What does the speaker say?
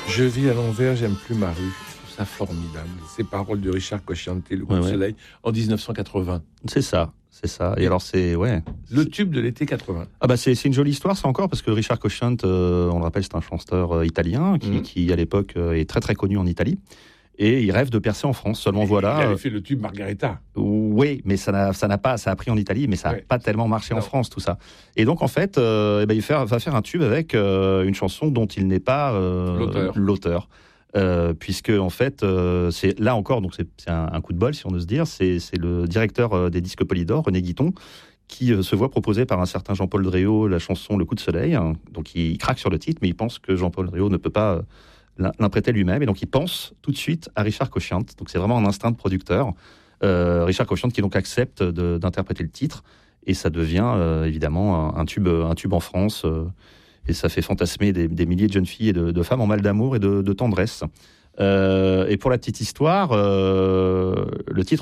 Je vis à l'envers, j'aime plus ma rue. Je trouve ça formidable. Ces paroles de Richard Cocciante, Le coup de soleil, en 1980. C'est ça. Et alors, c'est... Ouais. Le tube de l'été 80. Ah bah c'est une jolie histoire, ça encore, parce que Richard Cocciante, on le rappelle, c'est un chanteur italien qui, à l'époque, est très très connu en Italie. Et il rêve de percer en France. Seulement voilà. Il avait fait le tube Margareta. Oui, mais ça a pris en Italie, mais ça n'a pas tellement marché en France, tout ça. Et donc en fait, il va faire un tube avec une chanson dont il n'est pas l'auteur. Puisque en fait, c'est là encore, donc c'est un coup de bol, si on ose se dire. C'est le directeur des disques Polydor, René Guiton, qui se voit proposer par un certain Jean-Paul Dréau la chanson Le coup de soleil. Donc il craque sur le titre, mais il pense que Jean-Paul Dréau ne peut pas l'interpréter lui-même, et donc il pense tout de suite à Richard Cocciante. Donc c'est vraiment un instinct de producteur. Richard Cocciante qui donc accepte d'interpréter le titre, et ça devient évidemment un tube en France, et ça fait fantasmer des milliers de jeunes filles et de femmes en mal d'amour et de tendresse. Et pour la petite histoire, le titre